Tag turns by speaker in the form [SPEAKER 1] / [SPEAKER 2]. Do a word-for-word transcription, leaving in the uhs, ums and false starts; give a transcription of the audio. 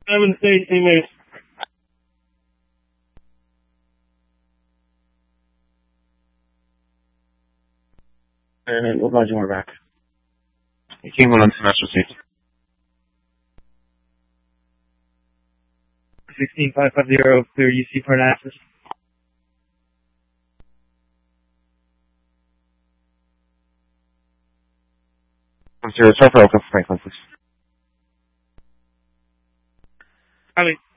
[SPEAKER 1] seven Stacy Moose.
[SPEAKER 2] And we'll glad you are back.
[SPEAKER 3] King one on International Safety.
[SPEAKER 1] sixteen five five zero, clear U C Parnassus.
[SPEAKER 3] One zero, try for Oakland Franklin, please.
[SPEAKER 1] I mean,